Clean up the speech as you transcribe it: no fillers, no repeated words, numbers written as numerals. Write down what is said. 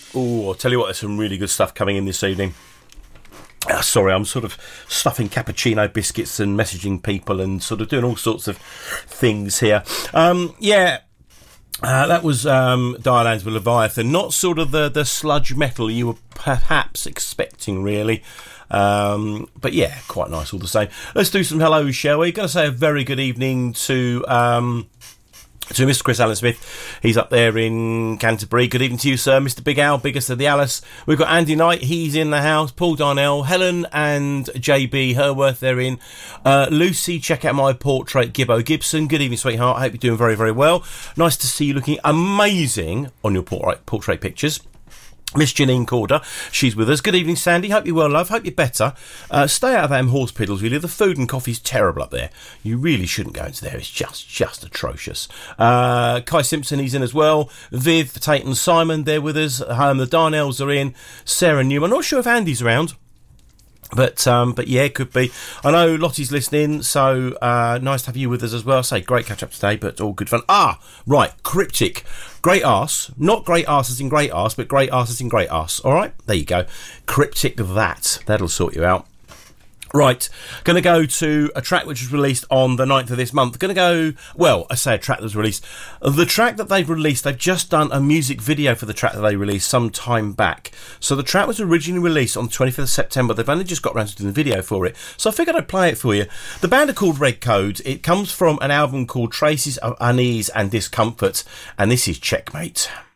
Oh, I'll tell you what, there's some really good stuff coming in this evening. Sorry, I'm sort of stuffing cappuccino biscuits and messaging people and sort of doing all sorts of things here. That was Dial-An's with Leviathan. Not sort of the sludge metal you were perhaps expecting, really. But yeah, quite nice all the same. Let's do some hellos, shall we? Got to say a very good evening to Mr. Chris Allen Smith. He's up there in Canterbury. Good evening to you, sir. Mr. Big Al, biggest of the Alice. We've got Andy Knight, he's in the house. Paul Darnell, Helen and JB Herworth, they're in. Lucy, check out my portrait, Gibbo Gibson. Good evening, sweetheart. I hope you're doing very, very well. Nice to see you looking amazing on your portrait pictures. Miss Janine Corder, she's with us. Good evening, Sandy. Hope you're well, love. Hope you're better. Stay out of them horse piddles, really. The food and coffee's terrible up there. You really shouldn't go into there. It's just atrocious. Kai Simpson, he's in as well. Viv, Tate and Simon, they're with us. The Darnells are in. Sarah Newman. I'm not sure if Andy's around. But yeah, it could be. I know Lottie's listening, so nice to have you with us as well. Say, great catch up today, but all good fun. Right, Cryptic. Great arse. Not great arse as in great arse, but great arse as in great arse. All right, there you go. Cryptic that. That'll sort you out. Right, going to go to a track which was released on the 9th of this month. Going to go, well, I say a track that was released. The track that they've released, they've just done a music video for the track that they released some time back. So the track was originally released on the 25th of September. They've only just got around to doing the video for it. So I figured I'd play it for you. The band are called Red Code. It comes from an album called Traces of Unease and Discomfort. And this is Checkmate.